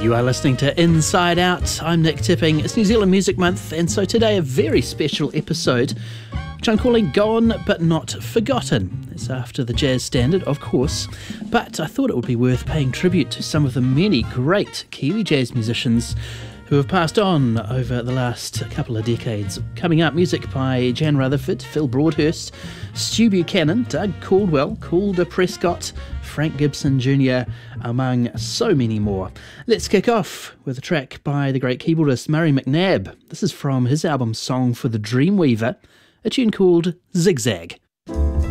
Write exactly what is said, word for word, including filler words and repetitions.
You are listening to Inside Out. I'm Nick Tipping. It's New Zealand Music Month, and so today a very special episode, which I'm calling Gone But Not Forgotten. It's after the jazz standard, of course, but I thought it would be worth paying tribute to some of the many great Kiwi jazz musicians who have passed on over the last couple of decades. Coming up, music by Jan Rutherford, Phil Broadhurst, Stu Buchanan, Doug Caldwell, Calder Prescott, Frank Gibson Junior, among so many more. Let's kick off with a track by the great keyboardist Murray McNabb. This is from his album Song for the Dreamweaver, a tune called Zigzag.